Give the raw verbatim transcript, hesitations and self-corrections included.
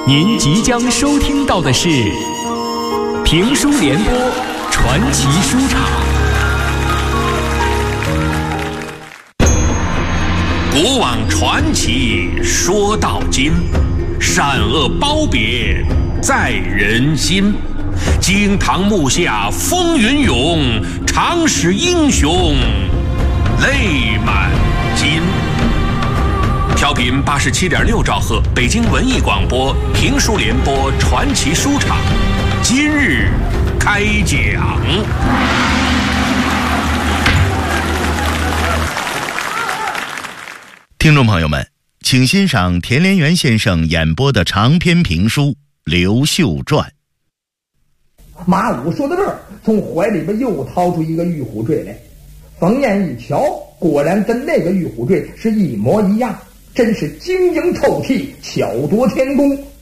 您即将收听到的是评书联播传奇书场。 古往传奇说到今，善恶褒别在人心。惊堂木下风云涌，常使英雄泪满襟。调频八十七点六兆赫，北京文艺广播评书联播传奇书场，今日开讲。 听众朋友们，请欣赏田连元先生演播的长篇评书《刘秀传》。 马武说到这儿，从怀里边又掏出一个玉虎坠来。冯燕一瞧，果然跟那个玉虎坠是一模一样，真是晶莹透气，巧夺天工。